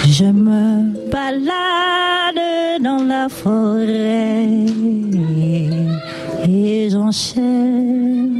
Je me balade dans la forêt et j'enchaîne